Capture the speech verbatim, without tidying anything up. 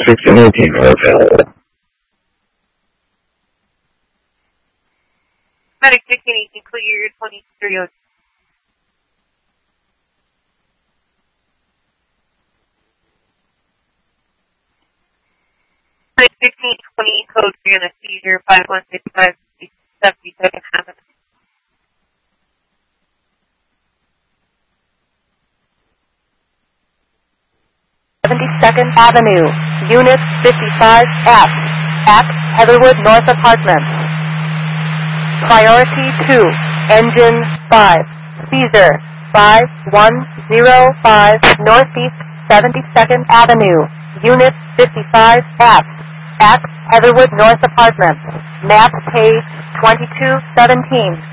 six and eighteen are available. Medic six and eighteen, clear twenty-three oh two. Medic sixteen twenty, code three on a seizure, five one six five seventy-second Avenue. seventy-second Avenue, Unit fifty-five F, at Heatherwood North Apartments. Priority two, Engine five, Caesar five one zero five, Northeast seventy-second Avenue, Unit fifty-five F, at Heatherwood North Apartments. Map page twenty-two seventeen.